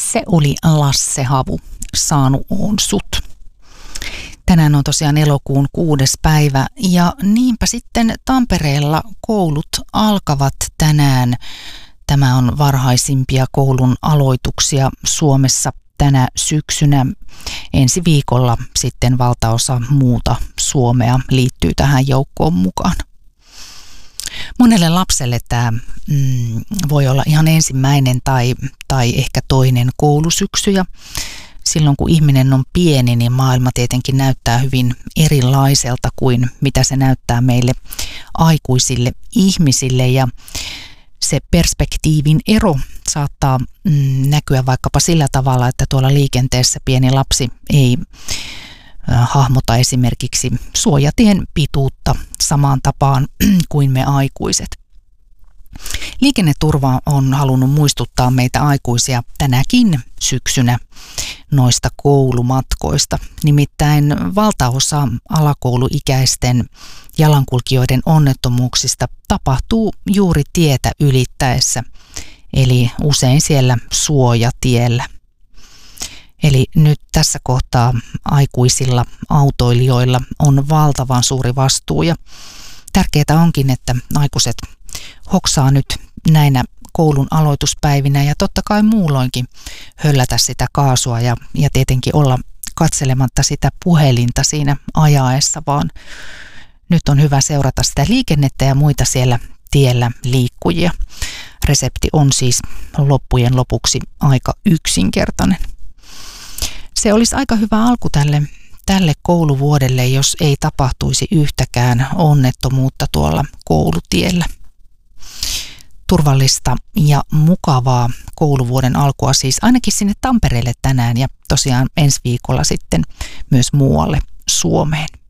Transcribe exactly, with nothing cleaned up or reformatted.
Se oli Lasse Havu, Saanu oon sut. Tänään on tosiaan elokuun kuudes päivä ja niinpä sitten Tampereella koulut alkavat tänään. Tämä on varhaisimpia koulun aloituksia Suomessa tänä syksynä. Ensi viikolla sitten valtaosa muuta Suomea liittyy tähän joukkoon mukaan. Monelle lapselle tämä mm, voi olla ihan ensimmäinen tai, tai ehkä toinen koulusyksy ja silloin kun ihminen on pieni, niin maailma tietenkin näyttää hyvin erilaiselta kuin mitä se näyttää meille aikuisille ihmisille ja se perspektiivin ero saattaa mm, näkyä vaikkapa sillä tavalla, että tuolla liikenteessä pieni lapsi ei äh, hahmota esimerkiksi suojatien pituutta samaan tapaan kuin me aikuiset. Liikenneturva on halunnut muistuttaa meitä aikuisia tänäkin syksynä noista koulumatkoista. Nimittäin valtaosa alakouluikäisten jalankulkijoiden onnettomuuksista tapahtuu juuri tietä ylittäessä, eli usein siellä suojatiellä. Eli nyt tässä kohtaa aikuisilla autoilijoilla on valtavan suuri vastuu ja tärkeää onkin, että aikuiset hoksaa nyt näinä koulun aloituspäivinä ja totta kai muulloinkin höllätä sitä kaasua ja, ja tietenkin olla katselematta sitä puhelinta siinä ajaessa, vaan nyt on hyvä seurata sitä liikennettä ja muita siellä tiellä liikkujia. Resepti on siis loppujen lopuksi aika yksinkertainen. Se olisi aika hyvä alku tälle, tälle kouluvuodelle, jos ei tapahtuisi yhtäkään onnettomuutta tuolla koulutiellä. Turvallista ja mukavaa kouluvuoden alkua siis ainakin sinne Tampereelle tänään ja tosiaan ensi viikolla sitten myös muualle Suomeen.